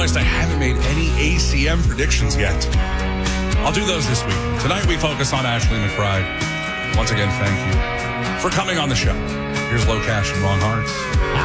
realized I haven't made any ACM predictions yet. I'll do those this week. Tonight we focus on Ashley McBride. Once again, thank you for coming on the show. Here's Low Cash and Wrong Hearts.